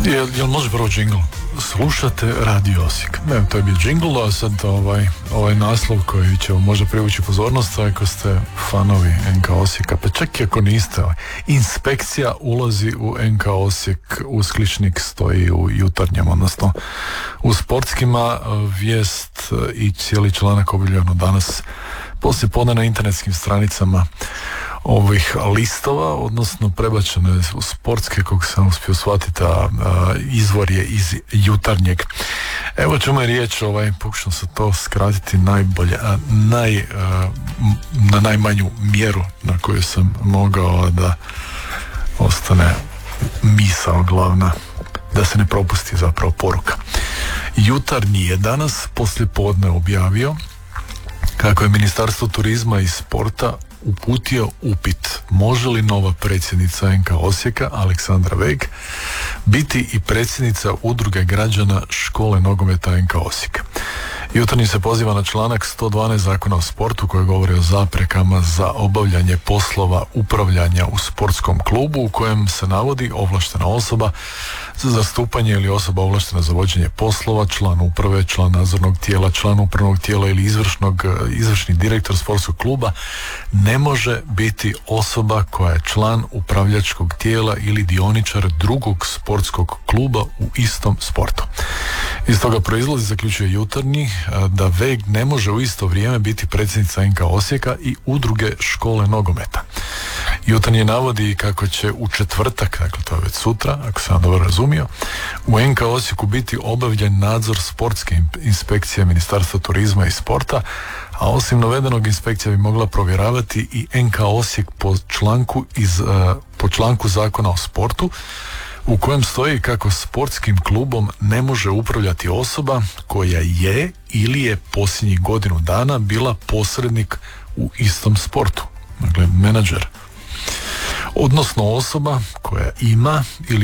Jel može prvo džingl? Slušate Radio Osijek. Ne, to je bio džingl, a sad ovaj naslov koji će vam možda privući pozornost, ako ste fanovi NK Osijeka, pa čak i ako niste. Inspekcija ulazi u NK Osijek, uskličnik stoji u Jutarnjem, odnosno u Sportskima. Vijest i cijeli članak objavljeno danas poslije podne na internetskim stranicama ovih listova, odnosno prebačene u Sportske, kog sam uspio shvatiti, a izvor je iz Jutarnjeg. Evo čemu je riječ, pokušam se to skratiti najbolje, na najmanju mjeru na koju sam mogao da ostane misao glavna, da se ne propusti zapravo poruka. Jutarnji je danas poslijepodne objavio kako je Ministarstvo turizma i sporta uputio upit može li nova predsjednica NK Osijeka Aleksandra Veg biti i predsjednica udruge građana škole nogometa NK Osijek. Jutarnji se poziva na članak 112 Zakona o sportu koji govori o zaprekama za obavljanje poslova upravljanja u sportskom klubu, u kojem se navodi ovlaštena osoba za zastupanje ili osoba ovlaštena za vođenje poslova, član uprave, član nadzornog tijela, član upravnog tijela ili izvršni direktor sportskog kluba ne može biti osoba koja je član upravljačkog tijela ili dioničar drugog sportskog kluba u istom sportu. Iz toga proizlazi, zaključuje Jutarnji, da Veg ne može u isto vrijeme biti predsjednica NK Osijeka i udruge škole nogometa. Jutarnji navodi kako će u četvrtak, dakle to je već sutra, ako sam dobro razumio, u NK Osijeku biti obavljen nadzor sportske inspekcije Ministarstva turizma i sporta, a osim navedenog inspekcija bi mogla provjeravati i NK Osijek po članku Zakona o sportu, u kojem stoji kako sportskim klubom ne može upravljati osoba koja je ili je posljednjih godinu dana bila posrednik u istom sportu, dakle menadžer, odnosno osoba koja ima ili